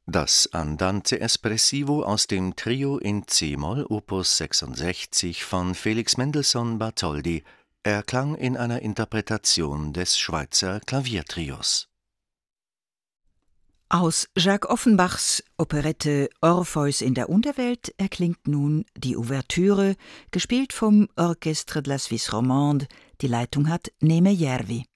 Das Andante espressivo aus dem Trio in c-Moll Opus 66 von Felix Mendelssohn Bartholdy erklang in einer Interpretation des Schweizer Klaviertrios. Aus Jacques Offenbachs Operette Orpheus in der Unterwelt erklingt nun die Ouvertüre, gespielt vom Orchestre de la Suisse Romande. Die Leitung hat Neme Järvi.